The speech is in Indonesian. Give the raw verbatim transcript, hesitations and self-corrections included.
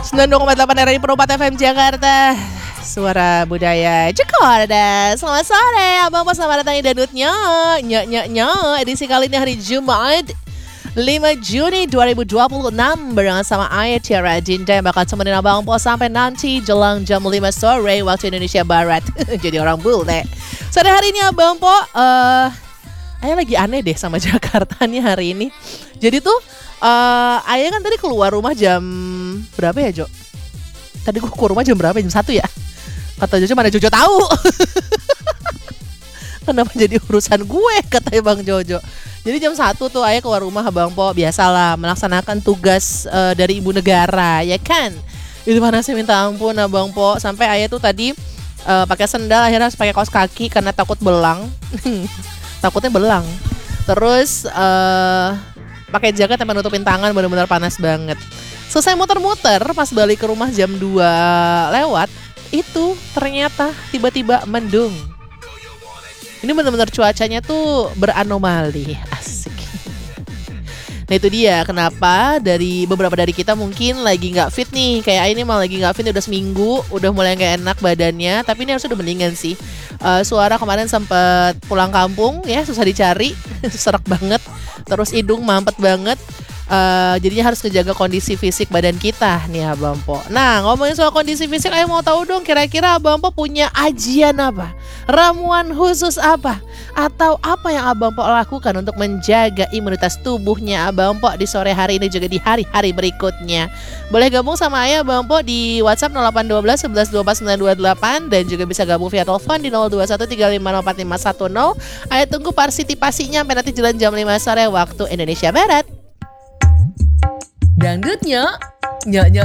sembilan puluh dua koma delapan R R I Perumpat F M Jakarta, suara budaya Jakarta. Selamat sore, abang pas selamat datang di Danutnya. Nyok nyok nyok. Edisi kali ini hari Jumat lima Juni dua ribu dua puluh enam barengan sama Ayah Tiara Dinda yang bakal temenin abang po sampai nanti jelang jam lima sore waktu Indonesia Barat. Jadi orang bule. Sore hari ini abang po, uh, Ayah lagi aneh deh sama Jakarta nih hari ini. Jadi tuh uh, Ayah kan tadi keluar rumah jam berapa ya Jo? Tadi gue keluar rumah jam berapa? Jam satu ya? Kata Jojo, mana Jojo tahu? Kenapa jadi urusan gue, katanya Bang Jojo. Jadi jam satu tuh Ayah keluar rumah Bang Po, biasalah melaksanakan tugas uh, dari ibu negara, ya kan? Itu mana saya minta ampun Abang Po, sampai Ayah tuh tadi uh, pakai sendal, akhirnya harus pakai kaos kaki karena takut belang. Takutnya belang. Terus uh, pakai jaket yang menutupin tangan, benar-benar panas banget. Selesai muter-muter, pas balik ke rumah jam dua lewat, itu ternyata tiba-tiba mendung. Ini benar-benar cuacanya tuh beranomali, asik. Nah itu dia kenapa dari beberapa dari kita mungkin lagi nggak fit nih. Kayak ini malah lagi nggak fit udah seminggu, udah mulai nggak enak badannya. Tapi ini harus udah mendingan sih. Uh, suara kemarin sempet pulang kampung ya, susah dicari, serak banget. Terus hidung mampet banget. Uh, jadinya harus ngejaga kondisi fisik badan kita nih Abang Po. Nah ngomongin soal kondisi fisik, Ayah mau tahu dong kira-kira Abang Po punya ajian apa? Ramuan khusus apa? Atau apa yang Abang Po lakukan untuk menjaga imunitas tubuhnya Abang Po di sore hari ini juga di hari-hari berikutnya? Boleh gabung sama Ayah Abang Po di WhatsApp nol delapan satu dua satu satu dua empat sembilan dua delapan dan juga bisa gabung via telepon di nol dua satu tiga lima nol empat lima satu nol. Ayah tunggu partisipasinya sampai nanti jalan jam lima sore waktu Indonesia Barat. Dangdutnya, nyok nyok